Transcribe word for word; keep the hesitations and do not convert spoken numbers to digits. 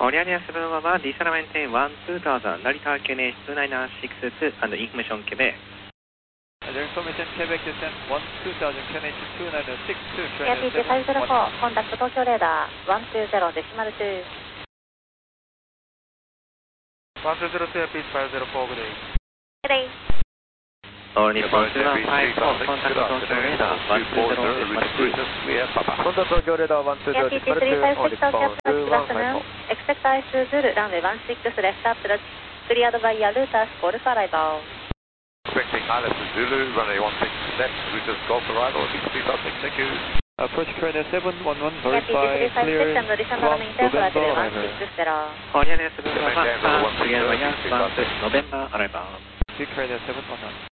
Korean Air seven one one, descend and maintain one two thousand, Narita K N H two nine nine six two, and information Quebec. Information Quebec descent one two thousand, K N H two nine nine six two, K P T five zero four, contact Tokyo radar one two zero decimal two. one two zero two, P five zero four, good day. Good day. All Nippon two one five four, contact Tokyo radar one two zero decimal two. Contact Tokyo radar one two zero K P T decimal three two, five all six Tokyo Nippon approach, two good one five afternoon. four. Expect ice Zulu, runway one six left approach, cleared by Yalutas, Golf arrival. Expecting Island Zulu, runway one six left, Routers Golf arrival, three thousand, thank you. Approach Korean seven one one, K P T three verify five six clearance and descend from and maintain flight November one arrival. six zero. Korean Air seven one one, clear via one six November arrival. Korean seven one one.